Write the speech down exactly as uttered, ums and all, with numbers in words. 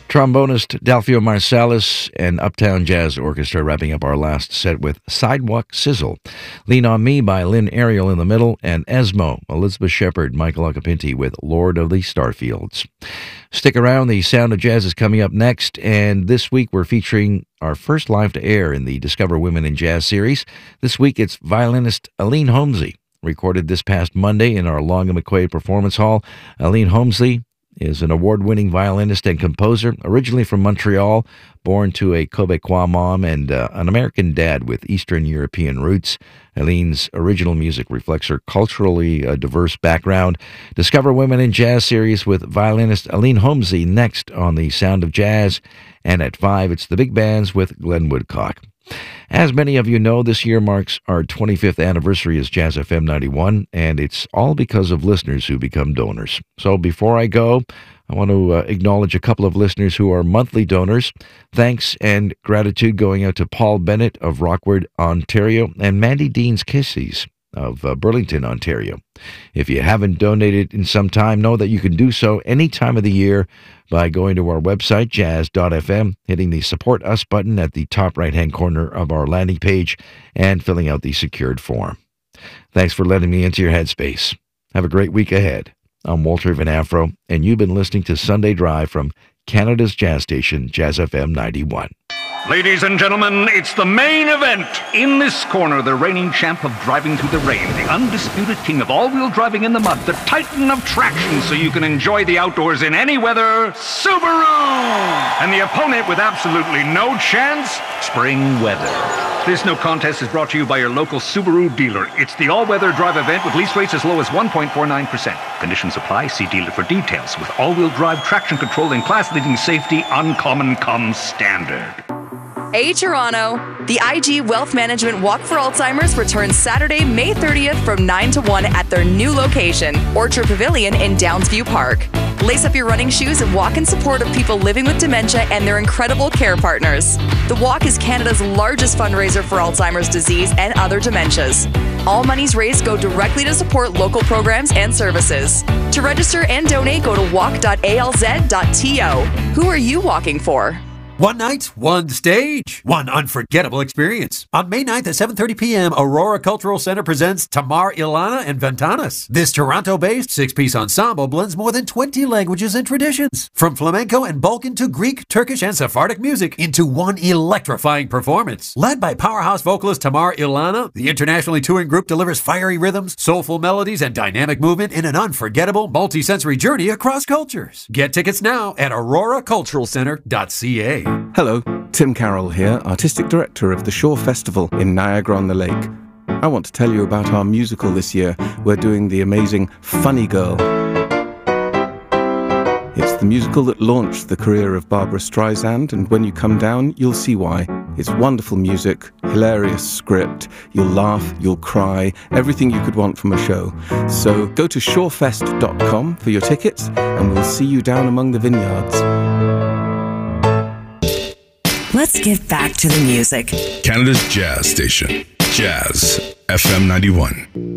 Trombonist Dalfio Marsalis and Uptown Jazz Orchestra wrapping up our last set with Sidewalk Sizzle. Lean on Me by Lynn Ariel in the middle, and Esmo, Elizabeth Shepard, Michael Occhipinti with Lord of the Starfields. Stick around, the Sound of Jazz is coming up next, and this week we're featuring our first live to air in the Discover Women in Jazz series. This week it's violinist Aline Holmesley, recorded this past Monday in our Long and McQuaid Performance Hall. Aline Holmesley is an award-winning violinist and composer, originally from Montreal, born to a Quebecois mom and uh, an American dad with Eastern European roots. Aline's original music reflects her culturally uh, diverse background. Discover Women in Jazz series with violinist Aline Holmesley next on the Sound of Jazz. And at five, it's the big bands with Glenn Woodcock. As many of you know, this year marks our twenty-fifth anniversary as Jazz F M ninety-one, and it's all because of listeners who become donors. So before I go, I want to uh, acknowledge a couple of listeners who are monthly donors. Thanks and gratitude going out to Paul Bennett of Rockwood, Ontario, and Mandy Deans Kissies of uh, Burlington, Ontario. If you haven't donated in some time, know that you can do so any time of the year by going to our website, jazz dot f m, hitting the Support Us button at the top right-hand corner of our landing page, and filling out the secured form. Thanks for letting me into your headspace. Have a great week ahead. I'm Walter Van Afro, and you've been listening to Sunday Drive from Canada's jazz station, Jazz F M ninety-one. Ladies and gentlemen, it's the main event. In this corner, the reigning champ of driving through the rain, the undisputed king of all-wheel driving in the mud, the titan of traction so you can enjoy the outdoors in any weather, Subaru! And the opponent with absolutely no chance, spring weather. This no contest is brought to you by your local Subaru dealer. It's the all-weather drive event with lease rates as low as one point four nine percent. Conditions apply. See dealer for details. With all-wheel drive traction control and class-leading safety, uncommon comes standard. Hey Toronto! The I G Wealth Management Walk for Alzheimer's returns Saturday, May thirtieth from nine to one at their new location, Orchard Pavilion in Downsview Park. Lace up your running shoes and walk in support of people living with dementia and their incredible care partners. The walk is Canada's largest fundraiser for Alzheimer's disease and other dementias. All monies raised go directly to support local programs and services. To register and donate, go to walk dot a l z dot t o. Who are you walking for? One night, one stage, one unforgettable experience. On May ninth at seven thirty p.m., Aurora Cultural Center presents Tamar Ilana and Ventanas. This Toronto-based six-piece ensemble blends more than twenty languages and traditions, from flamenco and Balkan to Greek, Turkish, and Sephardic music, into one electrifying performance. Led by powerhouse vocalist Tamar Ilana, the internationally touring group delivers fiery rhythms, soulful melodies, and dynamic movement in an unforgettable, multi-sensory journey across cultures. Get tickets now at aurora cultural center dot c a. Hello, Tim Carroll here, Artistic Director of the Shore Festival in Niagara-on-the-Lake. I want to tell you about our musical this year. We're doing the amazing Funny Girl. It's the musical that launched the career of Barbra Streisand, and when you come down, you'll see why. It's wonderful music, hilarious script, you'll laugh, you'll cry, everything you could want from a show. So go to shorefest dot com for your tickets, and we'll see you down among the vineyards. Let's get back to the music. Canada's jazz station, Jazz F M ninety-one.